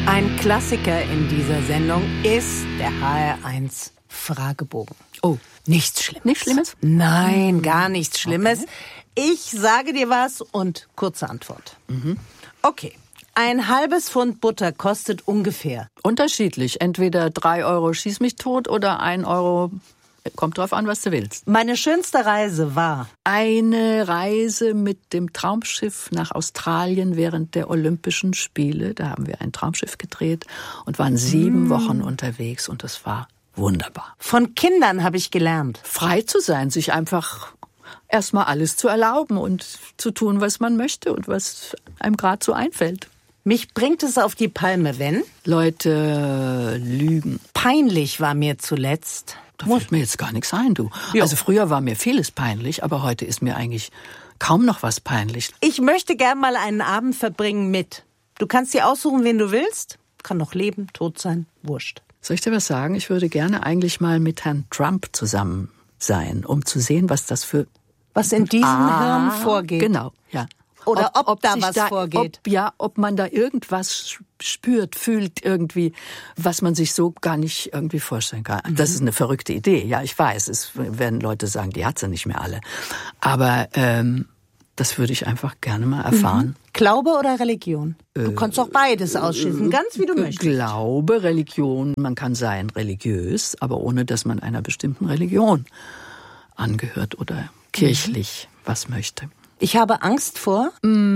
Ein Klassiker in dieser Sendung ist der HR1 Fragebogen. Oh, nichts Schlimmes. Nichts Schlimmes? Nein, gar nichts Schlimmes. Okay. Ich sage dir was und kurze Antwort. Okay. Ein halbes Pfund Butter kostet ungefähr? Unterschiedlich. Entweder 3 Euro schieß mich tot oder 1 Euro, kommt drauf an, was du willst. Meine schönste Reise war? Eine Reise mit dem Traumschiff nach Australien während der Olympischen Spiele. Da haben wir ein Traumschiff gedreht und waren 7 Wochen unterwegs und das war wunderbar. Von Kindern habe ich gelernt. Frei zu sein, sich einfach erstmal alles zu erlauben und zu tun, was man möchte und was einem gerade so einfällt. Mich bringt es auf die Palme, wenn Leute lügen. Peinlich war mir zuletzt. Da fällt mir jetzt gar nichts ein, du. Jo. Also früher war mir vieles peinlich, aber heute ist mir eigentlich kaum noch was peinlich. Ich möchte gern mal einen Abend verbringen mit. Du kannst dir aussuchen, wen du willst. Kann noch leben, tot sein, wurscht. Soll ich dir was sagen? Ich würde gerne eigentlich mal mit Herrn Trump zusammen sein, um zu sehen, was das für... Was in diesem Hirn vorgeht. Genau, ja. Oder ob da was vorgeht. Ob man da irgendwas spürt, fühlt irgendwie, was man sich so gar nicht irgendwie vorstellen kann. Das ist eine verrückte Idee. Ja, ich weiß, es werden Leute sagen, die hat sie nicht mehr alle. Aber das würde ich einfach gerne mal erfahren. Glaube oder Religion? Du kannst auch beides ausschließen, ganz wie du möchtest. Glaube, Religion, man kann sein religiös, aber ohne, dass man einer bestimmten Religion angehört oder kirchlich was möchte. Ich habe Angst vor?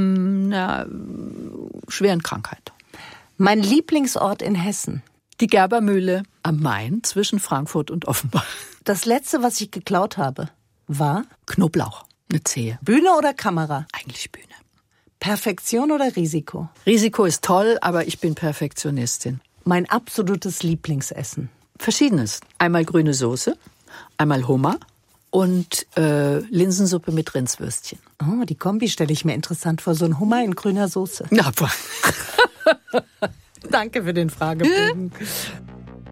Schweren Krankheit. Mein Lieblingsort in Hessen? Die Gerbermühle am Main zwischen Frankfurt und Offenbach. Das letzte, was ich geklaut habe, war? Knoblauch, eine Zehe. Bühne oder Kamera? Eigentlich Bühne. Perfektion oder Risiko? Risiko ist toll, aber ich bin Perfektionistin. Mein absolutes Lieblingsessen? Verschiedenes. Einmal grüne Soße, einmal Hummer und Linsensuppe mit Rindswürstchen. Oh, die Kombi stelle ich mir interessant vor. So ein Hummer in grüner Soße. Na, Danke für den Fragebogen.